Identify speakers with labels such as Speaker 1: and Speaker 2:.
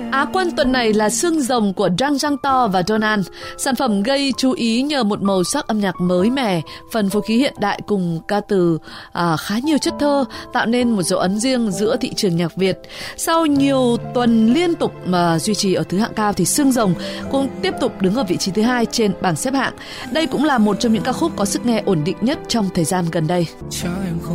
Speaker 1: Á quân tuần này là Xương Rồng của Drang Giang To và Donald. Sản phẩm gây chú ý nhờ một màu sắc âm nhạc mới mẻ, phần phối khí hiện đại cùng ca từ khá nhiều chất thơ, tạo nên một dấu ấn riêng giữa thị trường nhạc Việt. Sau nhiều tuần liên tục mà duy trì ở thứ hạng cao thì Xương Rồng cũng tiếp tục đứng ở vị trí thứ 2 trên bảng xếp hạng. Đây cũng là một trong những ca khúc có sức nghe ổn định nhất trong thời gian gần đây.